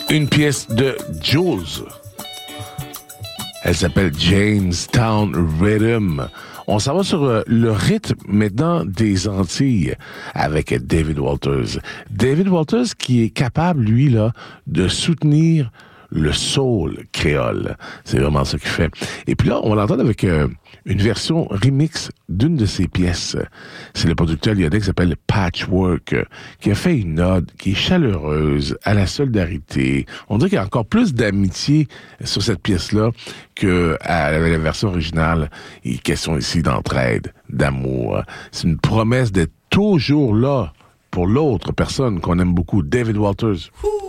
Une pièce de Jules. Elle s'appelle Jamestown Rhythm. On s'en va sur le rythme maintenant des Antilles avec David Walters. David Walters qui est capable, lui, là, de soutenir le soul créole. C'est vraiment ça qu'il fait. Et puis là, on l'entend avec une version remix d'une de ses pièces. C'est le producteur lyonnais qui s'appelle Patchwork, qui a fait une ode qui est chaleureuse à la solidarité. On dirait qu'il y a encore plus d'amitié sur cette pièce-là que à la version originale. Il est question ici d'entraide, d'amour. C'est une promesse d'être toujours là pour l'autre personne qu'on aime beaucoup, David Walters.